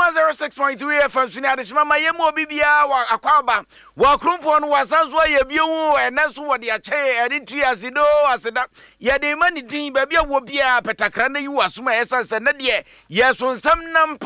106.3 FM Sunia de Mama Yemo Bibia Akwaba wa Krumpo no wasanso ye biu eneso wo de ache editri asido aseda ye de mani din ba bia wo bia petakra na yu asoma esanse na de yeso nsam nam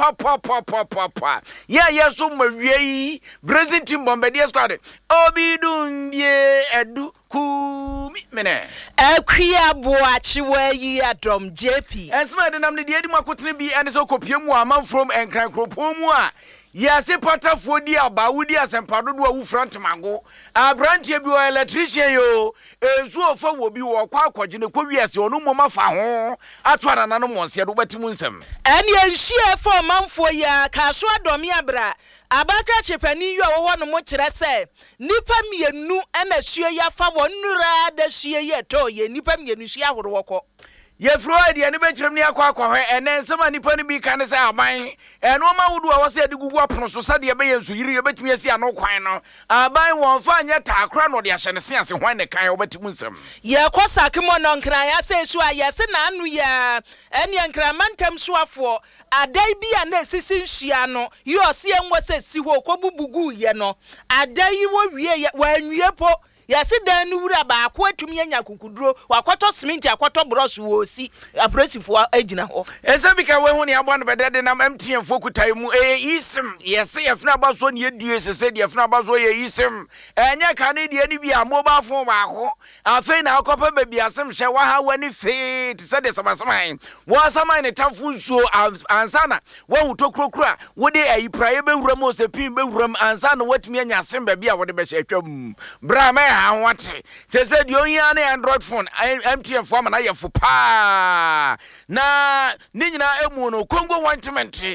pa yeso mawie Brazil team Bombardier squad obidun ye edu kumi mene Ekwia boachi we adom JP Esma de nam ne de edi makotene bi ene so kopiemu amam from enkran kropomu a yase patafo di aba wudi asempado do awu front mango abrantie bi o electrician yo ezu ofa wo bi wo kwa akwaje ne ko wiase onu moma fa ho atwara na no monse do batimu nsem ene enhie for manfo ya kaso adom ya bra abakra chepani yo wo no mo kire se nipa mienu ena sue ya fa wonura da sue ye to ye nipa mienu sue ahoro woko ye Freud ye ne be kirem ne akwa hwe ene nsema nipa ne bi kan se aban eno ma wudu a wose adigugu apono so sade ye be yensu yiri ye betimi asi ano kwan no aban won fa anya takra no de ahye ne se ase hwan ne kan wo betimu nsem ye kwasake mo no nkran ya se su a ye se na anu ya ene nkran mantam suafo adai bia na esisi nhia no ye ose enwo se si ho kobubugu ye no adai wo wie ye wa anwie po yasi dan ni wura ba akwa atumi anya kukuduro wakoto cement akoto brush wo si apresifo agina ho esabika we hu ne abo no bedede na MTN fokutai mu isim yesi yefna baso ne edue sese de yefna baso ye isim enya ka ne de ni bia mobile phone ba ho afei na akopa ba bia sem hye wa ha wani fe ti se de sabasaman wo saman ne tafu nsuo ansana wo hu tokrokro wo de ayi praye be wura mo se pin be wura ansana watumi anya sem ba bia wo de be hye atwam bra me what say the only Android phone MTN phone na ye fupa na ninyina emu no Congo wantement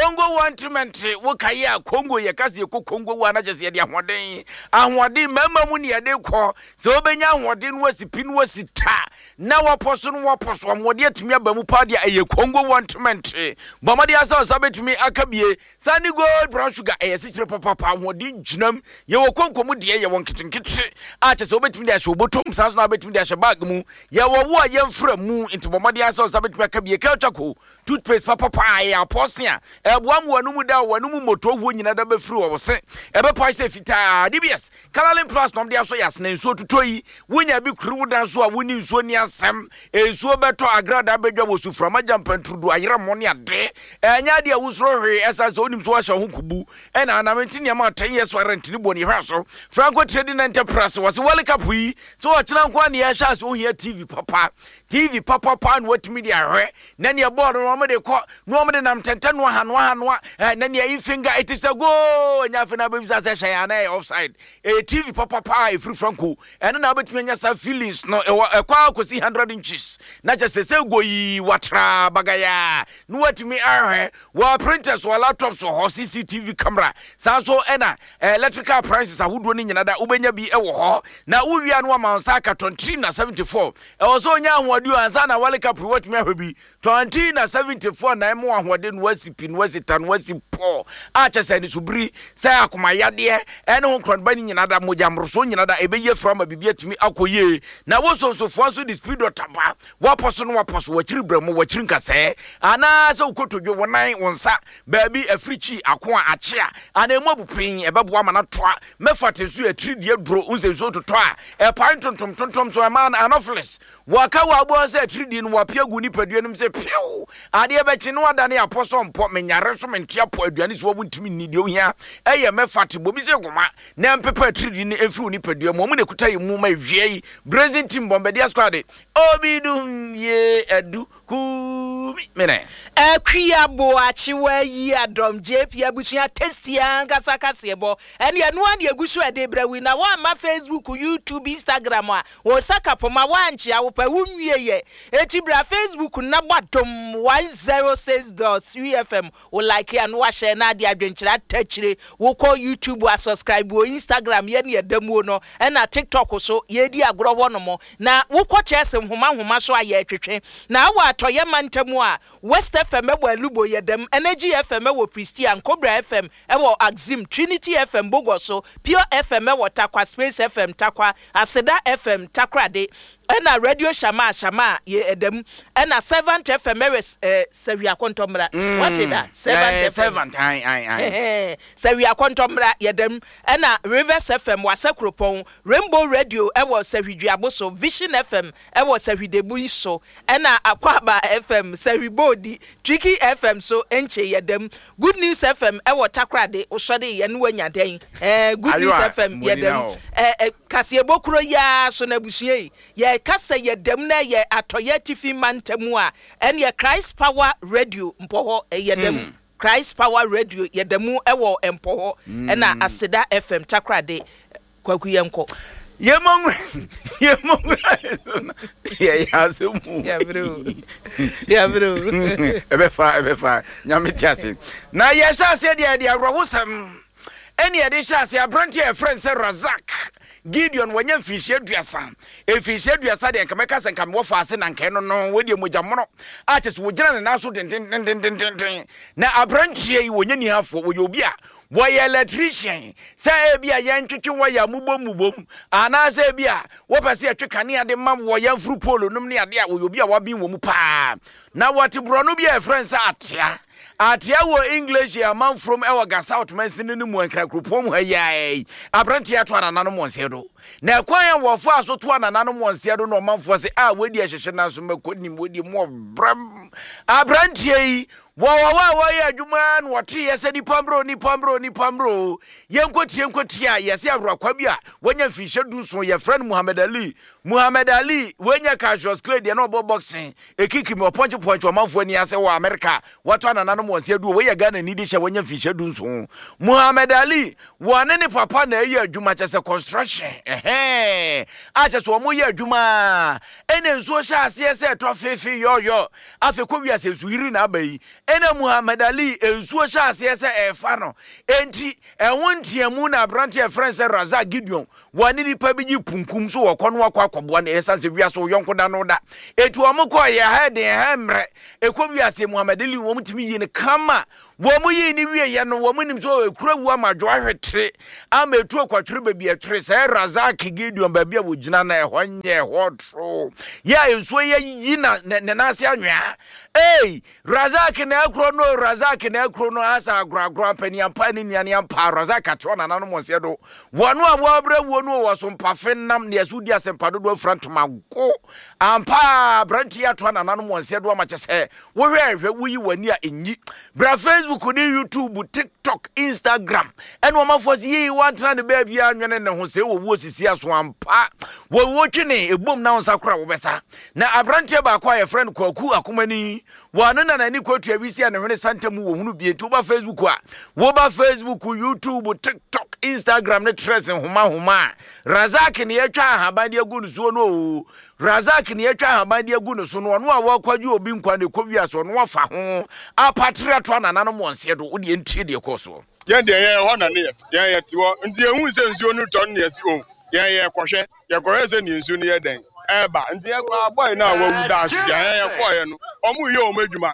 wo kaya Congo ye kasi ko Congo wana jese de ahoden mama mu ne de ko se obenya ahoden wasipin wasita na waposo amode atumi abamu pa de aye Congo wantement bomade asa sabetumi akabie sani gold brown sugar sichire papa ahoden ginam ye wo konkomu de ye won kitinkiti a che se obetumi de ahye obotom sanso na obetumi de ahye bag mu ye wo wo ye mfra mu nti bomade asa sabetumi akabie ka chako toothpaste papa ya aposia ebuam wanumu da wanumu moto ho nyina da befiri wo se ebe pa se fita DBS Calalin Plus nom de aso yasna nso tutoyi wonya bi kuru da so a woni nso ni asem enso beto agrada bedwa wo suframa jampantrudu ayere mo ne ade enya de awusro hwe esase onim so ahye ho kubu ena anamenti ne ma 10 years warrant ni boni hwaso Franco Trading Enterprise was World Cup yi so o kira nko ne ya sha so ohia TV papa and what media hwe na ne board no mo de ko no mo de nam tenten no ha na ne yi finger it is a go nya fe na be bisa se hye na offside TV papa free Franco eno na betumi anya sa feelings no kwa akosi 100 inches na just say go yi watra bagaya no watumi ahwe wa printers wa laptops or CCTV camera so ena electrical appliances ahodo ni nyina da ubenya bi ewo ho na uwia no amansa ka 2074 also nya ahodu ansa na World Cup watumi ahwe bi 2074 na emo ahode no wasipin wasitan wasipo a chese ni subri say akoma yade ene ho kronba ni nyina da mojamroso nyina da ebeye frama bibia tumi akoye na wosonsofo so the speed otaba waposo no waposo wachiri bramo wachiri nkase ana se ukotodwo wonan wonsa baabi africhi akoa achia ana emu abupin ebebo ama na toa mefatesu atridie dro unsenso toto a pan tontom so man anopheles waka wa abo se atridie no wapia gu ni padua nim se piu ade be kye no adane aposo mpo menyare so mentia po aduane so wontimi ni de ohia eye mefate bobi se goma na mpepa atridie ni efi ni padua mo mu ne kuta yemu ma wie Brazil team Bombardier squad obidum ye edu kumi mene Ekwia boachi we adom JP abusia testia ngasa kasebo ene anu an yegusu edebrewi na wa ma Facebook YouTube Instagram a wo saka poma wanchi awopa wunwie ye etibra Facebook na bottom 106.3 FM wo like ya no wa share na de adwenkyira tachire wo ko YouTube a subscribe wo Instagram ye ne edamu no na TikTok so ye di agro ho no mo na wo ko chese homa so aye atwetwe na wa atoye mantamu a West FM ewo Alubo yedem Energy FM ewo Christian Cobra FM ewo Axim Trinity FM Bogoso Pure FM ewo Takwa Space FM Takwa Aseda FM Takrade ena radio shama ye edem ena 7th FM Sawia Kontomra. What is that? 7th I Sawia Kontomra yedem ena Rivers FM Wasekropon, Rainbow Radio ewo Sawiduaboso, Vision FM ewo Sawidebu so ena Akwaba FM Sawibodi, Tricky FM so enche yedem, Good News FM ewo Takrade osode ye no anya den. Good News FM yedem Kasiebokro ya so na busie ye kasa ye dem na ye atoye tifi mantemu a ene ye Christ Power Radio mpoho ye dem Christ Power Radio ye demu ewo mpoho na Aseda FM Takrade kwaku yenko yemong ye asemu ya bro ebefa nyametiase na ye sha se de agrawosam ene ye de sha se abranti e friend se Razak Gideon wanya fishi aduasa fishi aduasa de nkameka se nkam wo faase na nkan no wodi mojamono aches wo gina na so den na abrantie yi wonya ni hafo wo yobi a wo ye electrician say bia ye ntwetwe wo ya mubom ana say bia wo pese atwe ne ade mam wo ya fru polo num ne ade a wo yobi a wa bin wo mu pa na what bro no bia friends atia wo English ya man from Ewaga South Mansini ni mu ankra kropom ha yai abranti ato anana no monsedo na kwan wo fo aso to anana no monsedo no manfo se wedi ahehye na so makonim wedi mo bram abranti yi wo ya adwuma no wote yese ni pambro yenkotie a yese awrakwa bi a wonya fiche du so ye friend Muhammad Ali wonya casual clad ye no boxing ekiki me poncho o manfo ni ase wo America wato anana no monsedo wo ye Ghana ni di hye wonya fiche du so Muhammad Ali wone ne papa na ye adwuma chese construction acha so mo ye adwuma ene nso hye ase se to fefe yo afi ko wi ase suhiri na abai ene Muhammad Ali ensuo hye ase se efa no enti ehontiamu na branch e friend se Razak Gideon wani ni pa biji punkum so wokono akwaboa na esanse wiase wo yonko da no da etu omko ye ha de ha mre ekwo wiase Muhammad Ali wo mutimi yi ne kama wo mu yi ni wie ye no wo mu nim so ekura wu amadwo ahwetre ama etu akwatwere babi etre se Razak Gideon babi a wo gina na ehonye hotro ya ensuo ye yi na nase anwa Razak na akro no asa agro pani ampa ni niane ampa Razak atro na nanu monsedo wonu abobra wonu wo so mpafe nam ne asudi asempa do front mago ampa branti atro na nanu monsedo amachese wo hwehwe wuyi wani a enyi bra Facebook ni YouTube TikTok Instagram ene wo mafosi yi wantra ne ba bia anwene ne ho se wo sisi aso ampa wo twene ebom na onsakora wo besa na abranti ba kwa ye friend kwaku akomani wanu na nani kwatu abisi na hwene santamu wo hunu bi nti wo ba Facebook YouTube TikTok Instagram ne tracing homa Razak ne yatwa habade agunu so no Razak ne yatwa habade agunu so no no a wakwadwe obi nkwa ne kowia so no wafa ho apatra to anana no monse do wo de ntie de koso ye ho na ne ye tiwo nti ehun se nsuo no ton ne asi o ye kohwe se ne nsuo no ye den eba nti ye kwa boy na wawu da asia ye koye no omu ye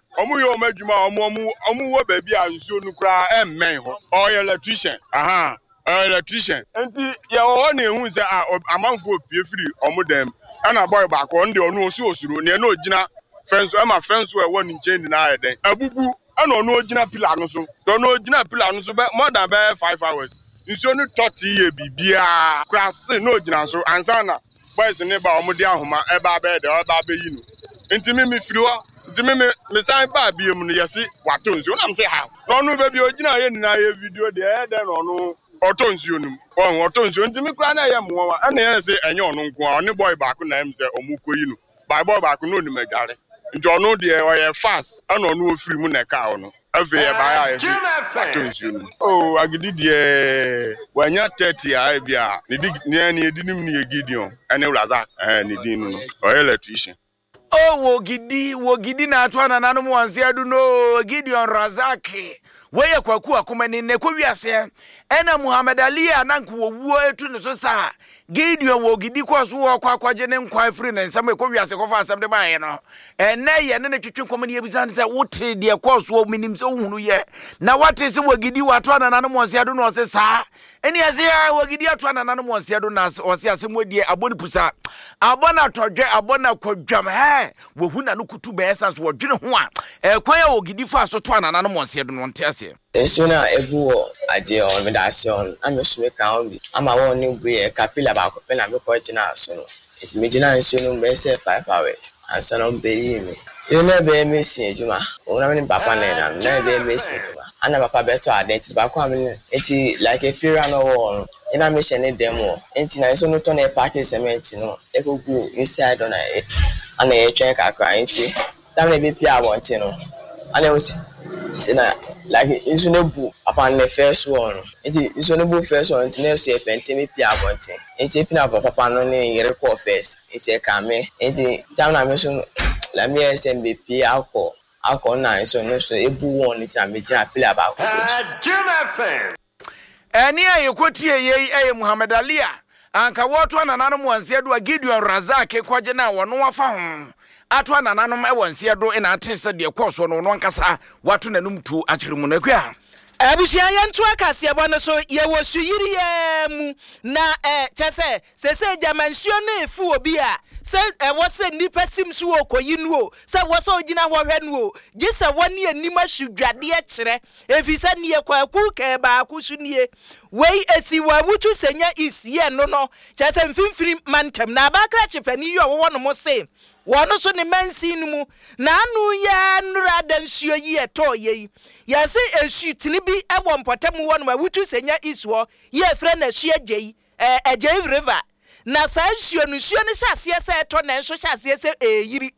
omadwuma omu wo ba bi a nsuo no kra emmen ho o ye electrician electrician nti ye ho na ehun se amanfo opie firi omu dem ana boy ba ko ndi onu osuro ne na ogina fence fence we won nchen na ayeden abubu ana onu ogina pillar no so to onu ogina pillar no so more than 5 hours nsuo no 30 ye bibia kra still no ogina so ansana boys ne ba omu de ahoma eba be de oba be yi no nti mi firi ho nti me san ba bi emu no yesi wato nsuo na me say ha no no be bi ogina ye ni na ye video de e de no no oto nsuo num oto nsuo nti mi kra na ye mowa ana ye say enye ono nko a oni boy ba ko na em say omu koyi no by boy ba ko no ni magare nti ono de o ye fast ana ono ofiri mu na ka ono ave ye ba ya ye wato nsuo num agidi de wanya 30 a bia ni edinim ni Gideon ene Razak ni din no o electrician wo gidi na atwa na nanu mwanse adu no Gideon Razak weye kwaku akomani ne kwowiase ena Muhammad Ali ananka wowuo etu ne so sa Gideon wo gidi kwaso wo kwakwaje ne nkwa free ne nsam ekwowiase kofa asem de baaye no ene ye ne twetwe komani ebizan se wotre de kwaso wo minim se hunu ye na wate se wo gidi wato ananano mo se ado no se sa eni ase wo gidi ato ananano mo se ado na o se asem wodie aboni pusa abona todwe abona kwadwam wo huna no kutu be esa so wodwene ho a kwan ya wo gidi fa so to ananano mo se ado no nte ase Esuna ebu aje on medation amesume kan bi ama won ni bu e kapila ba ko pe na me ko jina so no esi me jina nso no be say 5 hours ansa no be yi me you know be me sin ejuma o na me papa na be me sin ejuma ana papa be to identity ba ko am eti like a fear no won ina me shene demo enti na so no to na package cement no e ko go inside on ana e twen kakra enti tam na be pia abonti no ana o si na like Insunebu upon the first one. It is Insunebu first one to never say a pentimi piabonte. It's a pin up of papa no name record first. It's a came. It's a down a mission. Let me SMB alcohol. Alcohol nine so no so a boo one is a major pillar about Jim FM. And here you could hear ye Muhammad Ali. Anka what one and animal said to a Gideon Razak, Quajana, one no found. Atwa nananom e wonse do ina atese de koso no no nkasa watu nanum tu achirimunakwa Abusia yentu akase ebo so ye wo suyiri mu na chese sese jamansuo na efu obi a se wo se nipa simsu okoyinu o se wo so ogina hwohwe nu o gise woni anim ahudwade e kire efisa ne kwaku ka ba akusu nie wei esi wa wutu senya isie no no chese mfimfiri mantem na abakra chepani yo wo no mo se wono so ne mansi nu mu na anu ya nura dansuo yi eto yi ya se esu tini bi ebo mpotam wono ma wutu senya isuo ye frɛ na su agei agei river na sa suo no hyase se eto na nso hyase se yiri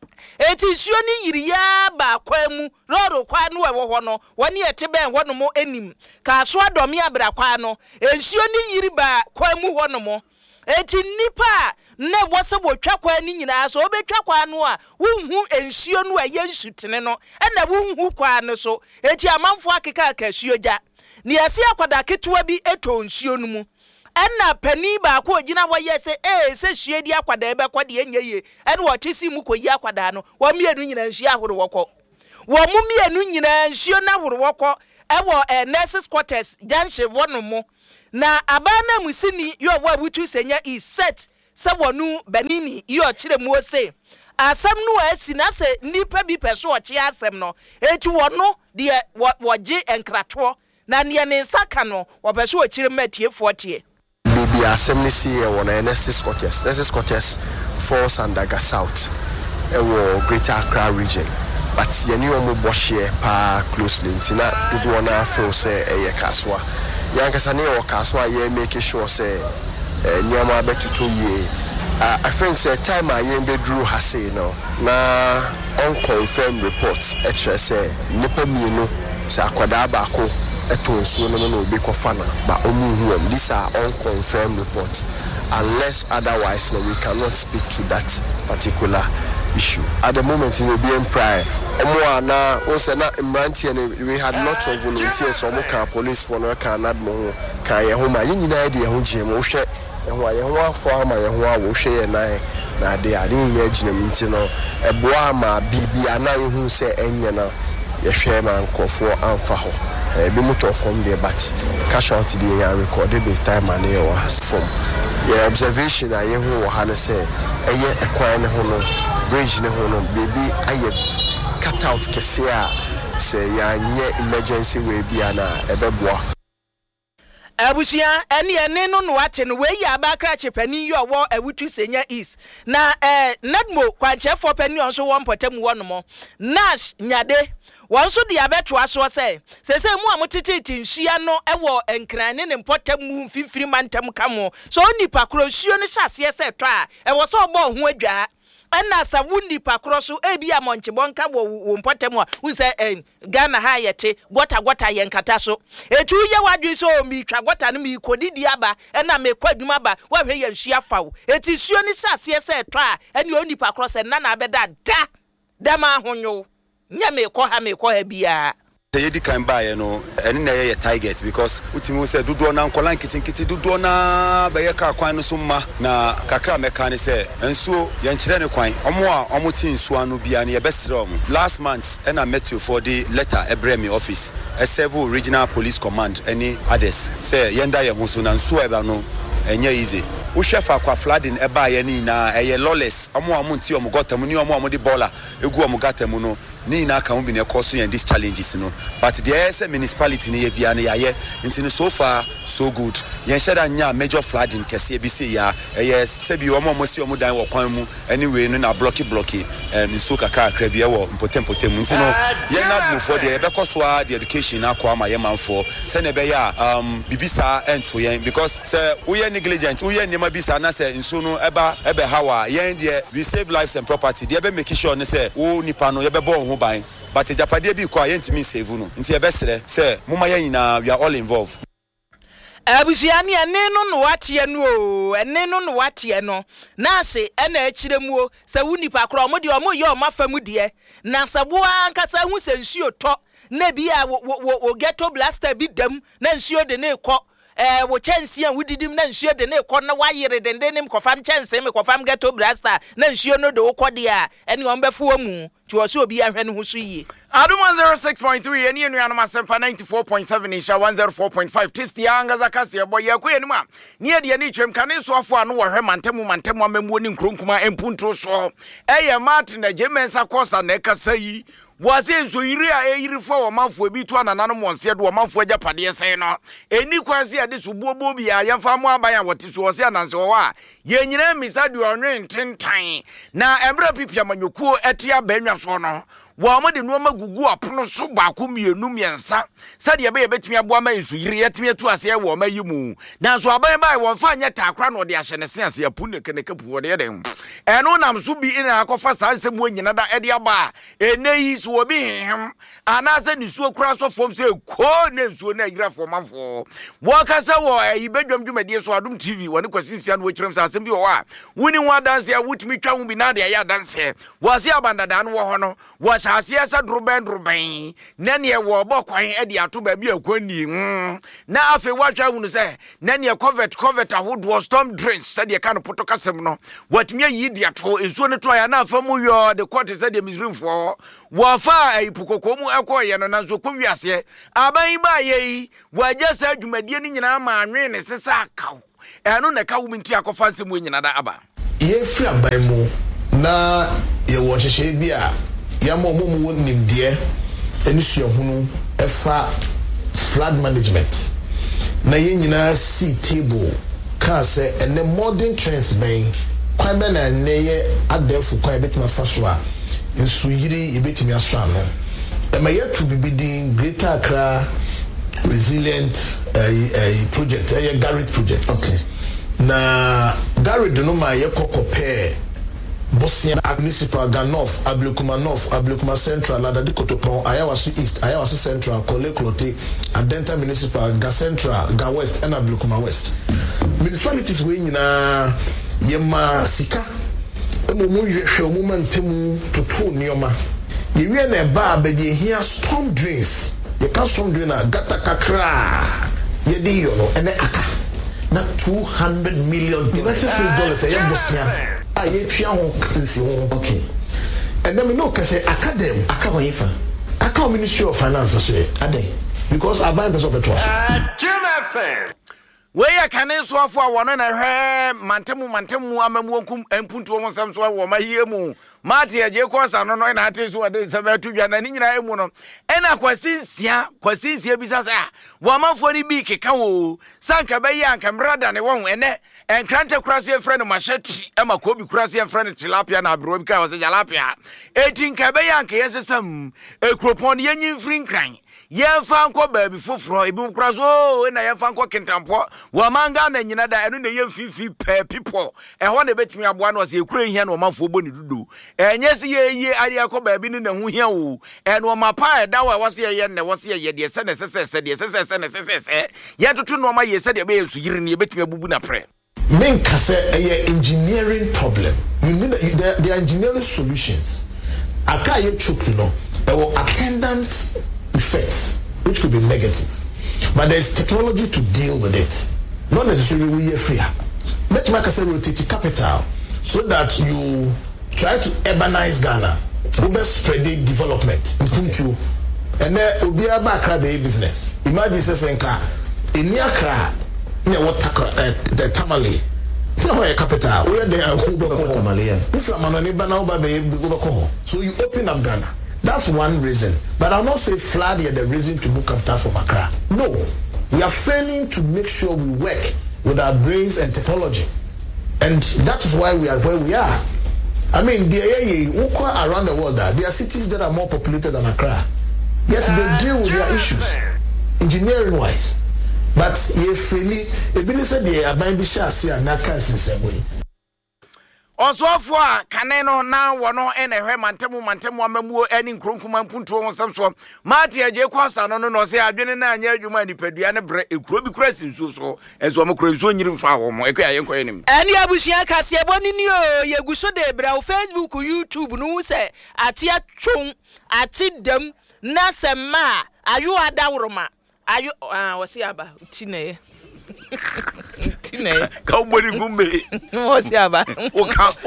eti suo ni yiri ya ba kwa mu roro kwa no ewo ho no woni ete ben wono mo enim ka so adom ya bra kwa no ensuo ni yiri ba kwa mu wono mo eti nipa na wose wotwa kwa ni nyina so obetwa kwa no a wunhu ensuo no aye nsutene no na wunhu kwa no so eti amanfo akeka akasuo ja ne yase akwada ketewa bi eto nsuo no mu na pani ba ko ogina woye se se hwie di akwada ebe kwade enyeye ene wotisi mu koyi akwada no wo mienu nyina nsuo ahoro wokọ wo mu mienu nyina nsuo na ahoro wokọ ewo nurses quarters janche wono mo na abana musini yo wa wutu senya is set se wonu benini yo kire mu ose asem no asi na se nipa bi peso oche asem no eti wono de woje enkrato na ne ne saka no wo peso okire matiefo tie bibi asem ni see wona NSS Scottish Force and Daga South ewo Greater Accra region but yeni omo bohye pa closely ntina dudu ona feel say eye kaswa yankasa ne wo kaswa ye make sure say niama betuto ye I think say time I am bedru hase no na unconfirmed reports say nipa mienu say akwada baako eto nsuo no no obi kofana ba omuhu these are unconfirmed reports unless otherwise no we cannot speak to that particular issue at the moment in obi prior omo na o say na imranti we had lots of volunteers omo kan police for no kan admo kan ye ho ma yinyina de ye ho gye mo hwe ye ho afọ ama ye ho awo hwe ye na de ade nya gina minti no eboa ma bibia na ye hu say enye na ye hwe ma nkofo amfa ho be motor from there but casualty dey ya record be time and ye was from your observation aye hu wo ha na say eye ekwan ne ho no bridge ne ho no baby aye cut out kese a say ya nye emergency way bia na ebeboa abusia ene no no ate no we ya abakra chepani yo wo awutu senya is na nadmo kwanchefo pani onso wo mpotam wo no mo nash nyade wonso dia beto aso se mu amotete nhia no ewo enkrane ne mpotam mu mfimfiri mantam kamo so nipa krosuo no hyase se to a ewo so obo ho adwa ana sa wundi pakroso ebi amonche bonka wo mpotam a wu se Ghana ha yete gota yenkata so etu ye wadwi so mi twa gota no mi kodidi aba na me kwadwuma ba wa hwe ye nhia fawo eti suo ni hyase se to a ene oni pakroso na na abeda da ma honyo nya me ko ha bia Yedi kan buy no eni na ye target because utimu say dodo na nkola nkitikiti dodo na be ye ka kwan no so ma na kakra meka ne say ensuo ye nkyere ne kwan omo a omo tin nsuo anu bia ne ye besre omo last month and I met you for the letter ebremi office several regional police command any others say yenda ye ho so na nsuo eba no enye easy wo shefa kwa flooding eba ye ni na eye lawless omo amunti omo gotamu ni omo de baller egu omo gatamu no ni na ka be ne cause you these challenges no but there is a municipality ni bia na yaye nti so far so good yen sheda nya major flooding kese bi say ya yes se bi omo si omo dan wo kwan mu anyway no na blocky so kaka kra bia wo mpotem nti no yen na move for the be cause the education akwa ma yen manfo se na be ya bibisa ento yen because se we negligent we nema bisa na se nso no ebe hawa yen there we save lives and property there be make sure ne se wo nipa no ye be bo ho ban but japade bi kwa yen timi save no nti ye be sere se moma yen na we are all involved abusiani ene no watie no o ene no watie no na se ena akiremu o se wunipa kro mo de o mo ye o mafamu de na saboa nkasa hu se nsuo to na bia wo ghetto blaster bi dam na nsuo de na ekọ wo chance an wudidim na nsuo de na ekọ na wayere dendenim kofam chance me kofam ghetto blaster na nsuo no de okọ de a ene on befo mu tuoso obi ahwe ne ho so yi Aduma 06.3 eni enu anoma sempa 94.7 isha 104.5 testi anga zakase boy yakwe enuma ne de ni twem kane so afo anu wo hwe mantemu amamu ni nkronkuma empuntro so eye Martin na Jemensa kosa na ekasa yi wase nso yiri a eyiri fo wo manfo bi to ananano monse de wo manfo agya pade sen no eni kwase ade so buobo bi a yemfa mo aban wote so wose ananse wo a ye nyina misa de onwen tentan na emra pipia manyokuo etia banwa so no wo mo de no magugu apono so baako mienu miensa sade ye be betumi aboa ma nso yiri yetumi atu ase e wo mayimu na so aban bai wo fa anya takra no de ahye ne se ase apu ne kene kapu wo de dem eno nam so bi ina akofa sanse mu nyina da ede aba eneyi so obi hem anase ni suo kura so fom se ko ne nsuo na yira fo manfo wo kasa wo ibedwam dwumade so Adum TV woni kwasinsia no kirem sa asem bi wo a woni wa danse a wutumi twa hu bi na de ya danse wo se abandada no wo ho no wo Asia sa druben nene wo bokwan ade ato ba bi akwani na afi watwa hunu se nene covet ahodo storm drains sade ka no poto kasem no watumi yi di ato ensuo ne to ya na afamu yo de court sade misrimfo wo fa aipukokomu akoye no na so kwiase aban ba ye waje sa adwumadie ni nyina ma anwe ne sesa akaw eno na ka wo minti akofa nsem nyina da aba ye fi aban mu na ye wo hyehyɛ bi a yamo mo nimdeɛ eni suahunu efa flood management na ye nyina see table ka se ene modern trends ben kwan be na ne ye adefu kwan betima fa so a nsu yiri ye betimi aso ano e ma ye to bibidi Greater Accra resilient project a Garrett project okay na Garrett no ma ye kokopɛ Bosnia Municipal Ganof, Ablekuma North, Ablekuma Central, Ladadi Kotopon, Ayawasu East, Ayawasu Central, Kole Klote, Adenta Municipal, Ga Central, Ga West, and Ablekuma West. Municipalities we na yema sika. Emo mu yehwe omuma ntemu tutu nioma. Yewie na ba baby here storm drains. Ye ka storm drain na gata kakra. Ye di yo no ene aka. Na $200 million. United States dollars ye Bosnia. Aye twa ho nsi ho okay and then me no ka say academy akawayifa aka Ministry of Finance so ade because I buy person beto so JMFM we ya kane so afo a wono na hwe mantemu amamu onkum empuntu wo nsam so wo mahie mu mate aje kosa no no na ate so ade sabatu dwa na ni nyina emu no ena kwasinsia bisa sa wo amafo ni bi keka wo sanka be ya anka mrada ne won ene enkrante kurase friend machete ema kobi kurase friend tilapia na abro bi ka wo se jalapia etinka be ya anka yesesam ekropon yenyin frinkran yemfa nko baabi foforo ebi kuraso na yemfa nko kentampo wa manga na nyina da eno na yemfifi pe people ho na betimi aboa no se ekura hia na omafo boni dudu enye se ye ari akọ baabi ni na hu hia wo eno mapa da wa wose ye ne wose ye de se ne se ye tutu no ma ye se de be yesu yiri ne betimi abubu na pre men kase engineering problem you need the engineering solutions aka ye choke no attendant effects, which could be negative. But there's technology to deal with it. Not necessarily we are free. Let me say rotate capital so that you try to urbanize Ghana, over spreading development. Okay. And then will be a back business. Imagine saying in Yakra, near what the Tamale. No capital. Where they are so you open up Ghana. That's one reason. But I'll not say flood here the reason to book capital from Accra. No. We are failing to make sure we work with our brains and technology. And that is why we are where we are. I mean, around the world, there are cities that are more populated than Accra. Yet they deal with their issues, engineering-wise. But if you said they are buying Bishasi and Nakas in some way. Also for Caneno now one and a mantemu mamu any crunkuman punto on some so Martia Jacquasa no say I've been in a year you might pediana break a crobby crescent so as one crazy in foul. And Yabushia Cassia Boninio, Yaguso de Brow, Facebook, YouTube, no say, Atia Chung, Atit them, Nasema, are you a Dauroma? Are you, what's the Abba? Tine. Nobody gumbe. What's the Abba? O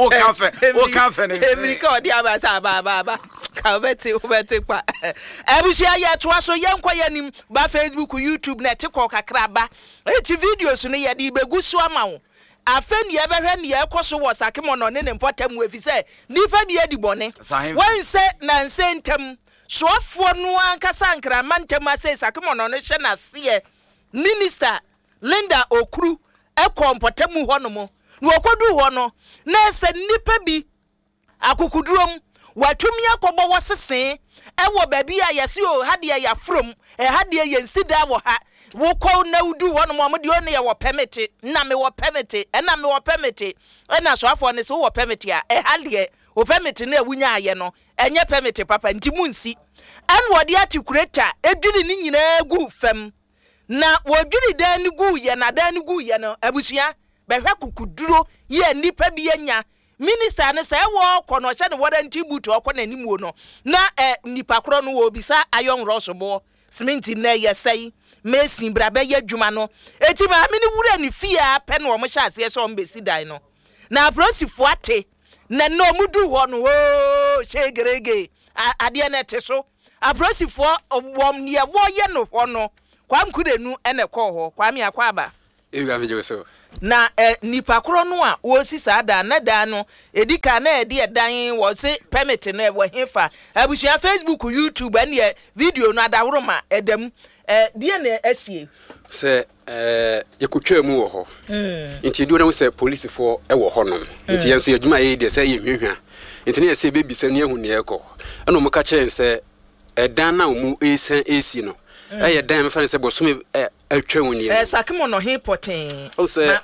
cafe. Emrico, the Abba Sababa. Calvete, pa. Abusia ya twaso yankwayanim ba Facebook, YouTube, netiko kakraba. Eti videos ne yadi begusu amawo. Afen ye behwe ne ekoso wo sakemono ne nempotam wefi se nipa bi edi bone. Wan se na nsentem soafo no ankasa nkra mantem ase sakemono no hye na se Minister Linda Okru ekompotamu honomo no okodu ho no na se nipa bi akukudurom watumi akobo wosese ewo baabi a yesi o hade ya from hade ya nsida wo ha wo ko na udu honomo mo de o ne ye wo permit na me wo permit na me wo permit na so afo ne se wo permit a hade o permit na ewunya aye no enye permit papa ntimu nsi en wo de atikureta edwini ni nyina gu fam na wodwiri dan gu ye na dan gu ye no abusua behwe kukuduro ye nipa bi anya minister ne say wo kono hye ne warranty boot okọ na nimu no na nipa kro no wo bisa ayon rosobo cement na ye say mesin bra be ye dwuma no eti ma me ni wura ni fia pe no mo hye ase so mbesi dan no na prosifo ate na no mudu ho no o shegerege ade na te so aprosifo wom ne wo ye no ho no kwam kudenu ene ko ho kwam yakwa aba ega meje so na nipa kro no a wo si sada na da no edika na edi edan wo se permit na wo hefa abusia Facebook YouTube ene video no adaworoma edam die na asie se yekutwa mu wo ho nti do na wo se police for e wo ho no nti yenso yadwuma ye de se ye hwehwa nti na se bebi se ne ehu ne ekọ eno mo ka chen se edan na mu esan esi no e dan me fa se bosome atwa woni sakemo no he poten o se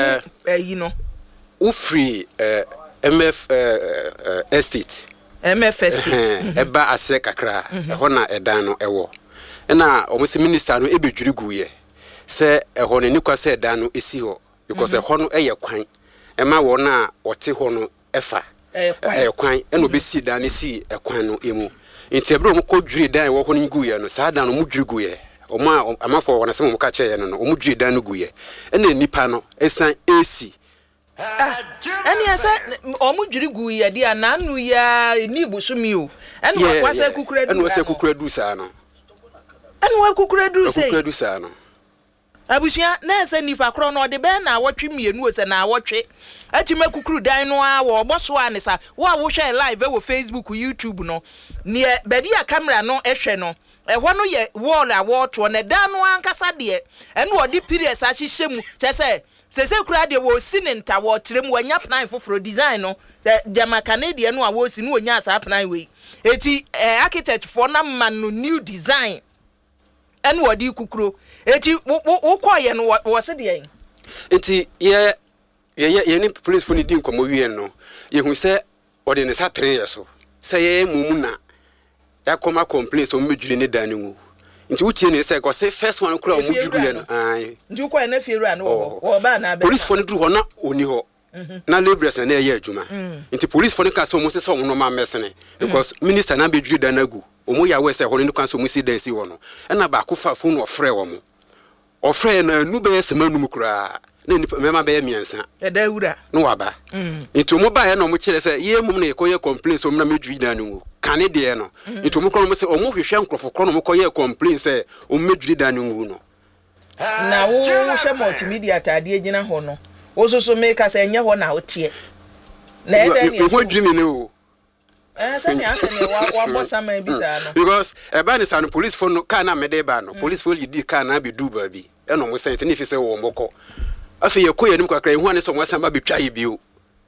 yi no u free MF estate eba ase kakra ho na edan no ewo na o mo se minister no ebedwiri guye se ho ne nikwa se edan no esi ho because ho no eye kwan ma wo na wote ho no efa kwan ena obesi dan ne si kwan no emu nti ebro mo kodwiri dan wo ho no guye no sa dan no mo dwiri guye o ma amafo wona se mo ka che ye no mo dwiri dan no guye ena nipa no esan AC eni asa omu dwiri gu ye dia nanu ya ni busumi o eni wa se kukura du eni wa se kukura du sa no eni wa kukura du se kukura du sa no abusia na ese nipa kro no de be na awotwe mienu o se na awotwe atima kukuru dan no a wo boso anisa wo hwe live wo Facebook YouTube no ne baabi a camera no ehwe no ehwo no ye wall a wo to na dan no ankasa de eni wo di period a hyehyemu se kura de wo sinenta wo trem wanya plan foforo design no jama Canadian no a wo si no onya asa plan we eti architect for na man no new design en wo di kukuro eti wo koye no wo se de eti ye ni police for ni din komo wie no ye hu se ode ne sa 3 years so se ye mumu na ya koma complaints o medwire ne dan no nti wutie ne se ko se first one kura o mudwuru ye no ai nti ko na fieru an wo ba na be police for ne duru ho na oni ho na laborers na ye adwuma nti police for ne ka se o mo se so no ma mesene because minister na be dwiri dan agu omo ya we say ho no kan so mu si dan si wo no na ba ko fa phone ofre wo mo ofre na nu be semanu mu kura na ni mema be miensa da wura no waba into mo ba ye no mo kire say ye mum na koye complain so mo na medwi dan no kane de no into mo kono mo say omo hwehwe nkrofo kono mo koye complain say o medwi dan no no na wo hwe multimedia tade agina ho no wo so make us enye ho na wo tie na e da ni wo dwimi ne o sani asani wa bossa man bisa no because e ba ni san police phone no car na me de ba no police phone yidi car na be du ba bi e no mo say ni fi say wo mboko afi ye koye nim kwakra hu ane so mo san ba betwa ye bio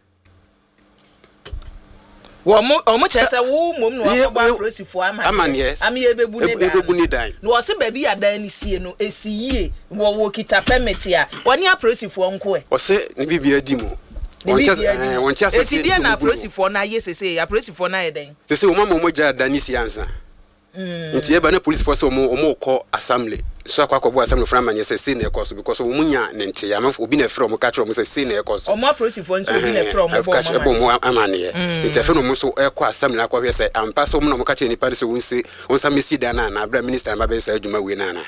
wo mo chese wo mom no akwa prosifo aman yes ami ebebu ni dan no se ba bi adan ni sie no esiyie wo kita permit ya woni aprosifo nko e o se ni bibia di mo won tia se esi dia na aprosifo na yesese aprosifo na eden se o mama mo ja dan ni si ansa nti eba na police force o mo ko assembly so akwa assembly from man yesese na ekoso because o munya ne ntia amafo obi na frɛ mo ka kyerɛ mo se na ekoso o mo aprosifo nso obi na frɛ mo mo amane nti afa no mo so ekɔ assembly akwa hwɛ sɛ ampa so mo na mo ka kyerɛ ni pare se wonsi wonsa mesi da na abra minister ma be sa adwuma we na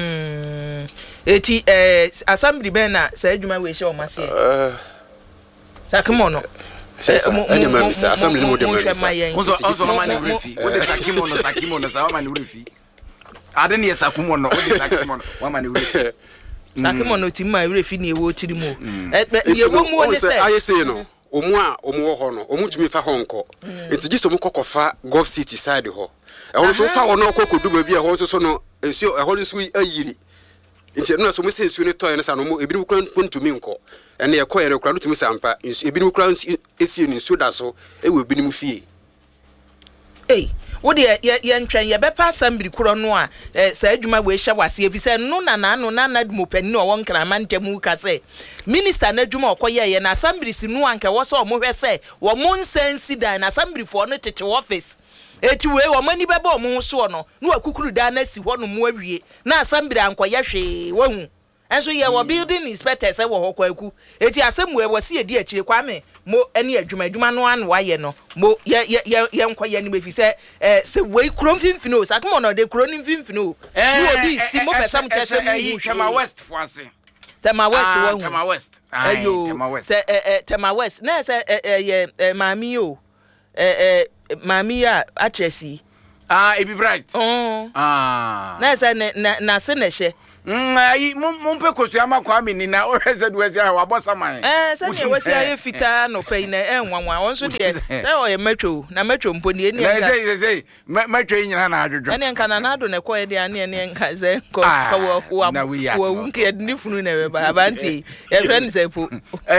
eti assembly be na sa adwuma we hye o mase Sakimono. Assembly no dem also mama ni refi. What is Sakimono sa mama ni refi. Ade ne Sakimono, what is Sakimono? Mama ni refi. Sakimono ti ma refi ni ewo tiri mu. Ye wo mu oni say. Aye say no. Omu a omu wo ho no. Omu tumi fa honko. Enti giso mu kokofa Gulf City side ho. E won so fa wo no kokodu ba bi e ho so no ensuo e ho so ayiri. Enti no so mu say ensuo ne toy no sa no mu ebi mu kran ntumi nko. Ene ye koye rekura no tumi sampa ebi no kura efie ni nsuo da so e we bi ni mu fie wo de ye ntwen ye be pa assembly kuro no a sa adwuma we hye wase efise no na dum pani no won kra mantamu ka se minister na adwuma okoye ye na assembly si no anka wo so mo hwe se wo mon sensi dan na assembly for no tete office eti we wo mani bebe o mo so no no akukuru da na si ho no mo awie na assembly ankoye hwe wahu enso ye wo building inspector say wo hokwaku eti asemu e wose ye di akire kwame mo ene adwuma no an wa ye no mo ye nkwaye ni befi se se we kuro mfimfini o sakmo no de kuro ni mfimfini o no obi si mo pesam chese mu Tema West foase Tema West wo Tema West Tema West se Tema West na se ye mami o mami a atresi ebi bright na se na se na hye mumpe kosua kwa mini na oreze duwezi ha wabosa man sani wesi aye fita no pay na enwanwa onso de say o ye metro na metro mponi eni enka na say metro nyina na adwodwo eni enka na do ne koye de ane eni enka ze ko wo wunke ni funu na we ba abanti ye friend say po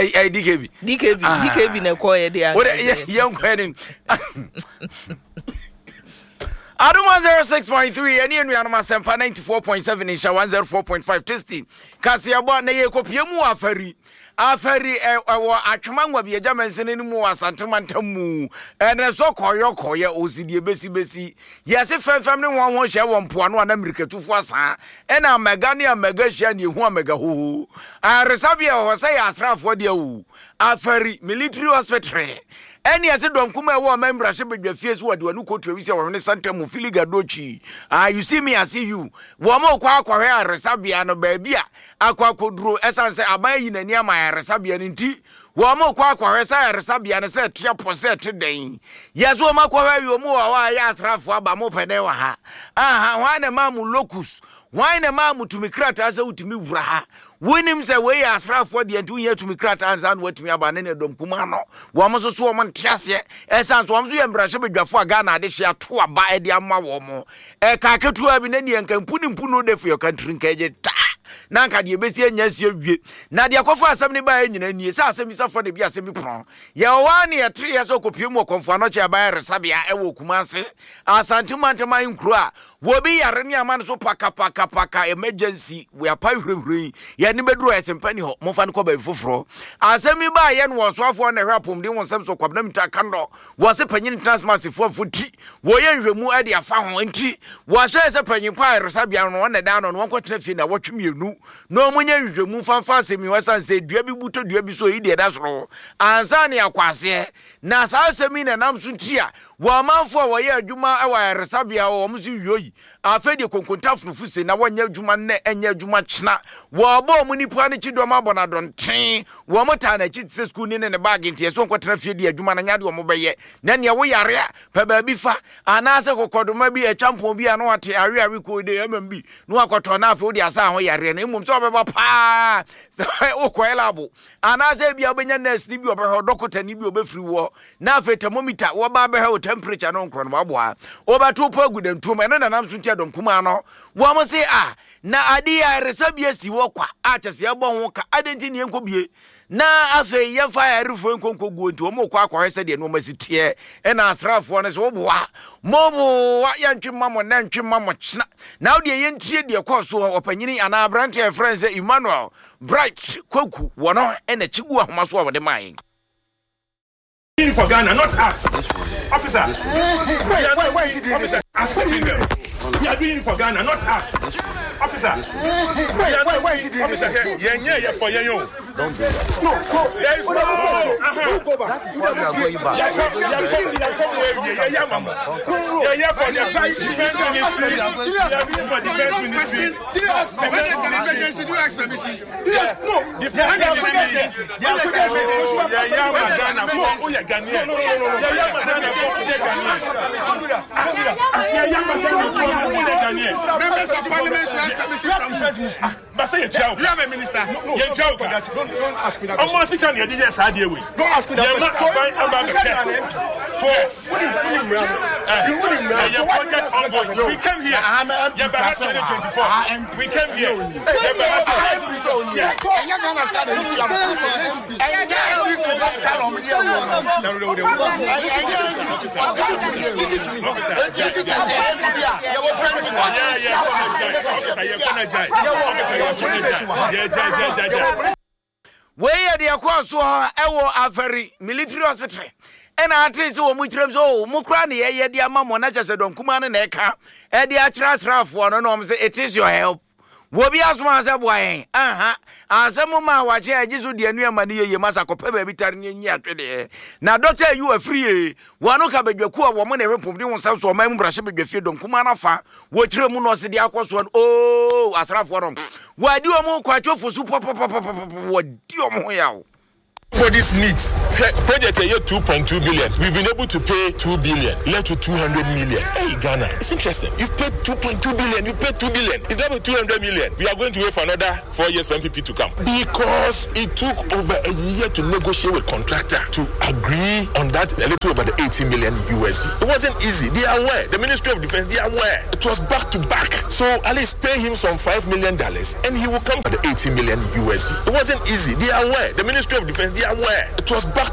DKB na koye de ane ye nko eni Adum 106.3 and you are Sempa 94.7 Insha 104.5 testing. Kasi abo na ye kopie mu afari atwmanwa bi eja mensene ni mu asantemantamu ene so koye osidie besi yesi fem ne won hye won poano na mirikatufu asa ena mega ne mega hia ne hu mega ho aresabia ho say asrafo de awu afari military hospital eni ase dom kuma e wo membra hye bedwa fie so wade wanu kotu wi se wo ne santamu filigadochi you see me I see you wo mo kwa hwe aresabia no ba bia akwakoduro esanse abayi nani ama resabia nti wo mo kwa hwe sa resabia ne se tia poset den yeso ma kwa hwe mu wa ya asrafo aba mo pede wa ha wa ne mamu locus wa ne mamu tumikrata asa utimi wura ha wonim se we asrafo de nti unya tumikrata anza no watimi aba ne dom kuma no wo mo so wo mo ntiase esanse wo mo so ye mbrahye bedwafo aga na ade hye ato aba e de ama wo mo ka ketu abi ne ne nka mpu no de for your country nka je ta na nka de besi anya sie wie na de akofo asem ne ba nyina nie sa asem bisa fo de bia asem bi pron ye wa ne ye 3 years okopie mu okonfo ano che ba resabia e wo kumase asantuma nkuru a wobi yare ni amane so paka emergency we apa hwehwe ye ne beduru esempani ho mo fa ne ko ba foforo asemi ba ye no wosoafo na hwapom de wonsem so kwabna mita kando wo se panyin transmasi fofuti wo ye hwemu ade afa ho nti wo hye se panyin pa resabia no ne dan no won fi na wotwemienu no munye hwemu fanfa asemi wasanse dua bi buto dua bi so yi de da soro ansa ne akwase na sa asemi na nam so ntia Wa manfo wo ye adwuma ewa resabia wo mso yoyi afa de konkontafnufu se na wonya adwuma ne enya adwuma chena wo bo mu nipa ne chidom abona donten wo mota na chi tse school ni ne bag ntie so nkwatena fie de adwuma na nyade wo mobeye na ne wo yare a pa ba bi fa anase kokodoma bi e champion bi ano ate awe ko de MMB no akoto na afa wo de asa ho yare na emum so obeba pa o ko elabo anase bi obenya nurse ni bi obeho doctor ni bi obefiri wo na afa thermometer wo ba beho temperature no nkro no aboa obato pa gudantum ene na nam so tia dom kuma no wo mo se na ade ya resabia si wo kwa achese ya bon ho ka adenti ne enkobie na afa ye fire rufo enkonko guonti wo mo kwa hwese de no masitie ena asrafo no se wo boa mobo wa ya ntwimma na ntwimma mo chena na wo de ye ntie de ko so opanyini ana abrante friends Emmanuel Bright Kwaku wono ena chigu ahoma so wo de mai for Ghana, not us. Officer. Why is he doing this? We are doing it for Ghana, not us. Officer. Why is he doing this? Yeah, for you. Don't do that. No, there is no. Go back. That is why we are going back. Yeah, for the defense ministry. For defense ministry. Do you ask permission? Do you ask permission? No. Defense ministry. Ghanaian. No. Members of Parliament should ask permission. But say you have a minister. Don't ask me that. Almost you can get this idea way. Don't ask me that question. We came here. We came here. Where the across ewo aferi military hospital and artist wo mutrem so mukra ne ye de amamo na chese don kuma ne eka e de akira srafo no no say it is your help wo bi asoma se boyen asemu ma waje ajizu de anu amane ye masa kope ba bi tare ne nyi atwede na doctor you are free wanu ka badwaku a wo mo na repom de won so ma mu brahye badwafie don kuma na fa wo kire mu no se de akoso oh asrafo no wadi o mu kwachofu su pop wadi o mu yawo. For this needs, project a year 2.2 billion. We've been able to pay 2 billion, left to 200 million. Hey, Ghana, it's interesting. You've paid 2.2 billion, you've paid 2 billion. It's left with 200 million. We are going to wait for another 4 years for MPP to come. Because it took over a year to negotiate with contractor to agree on that a little over the 80 million USD. It wasn't easy. They are aware. The Ministry of Defense, they are aware. It was back to back. So at least pay him some $5 million and he will come at the 80 million USD. It wasn't easy. They are aware. The Ministry of Defense, they are aware. It was back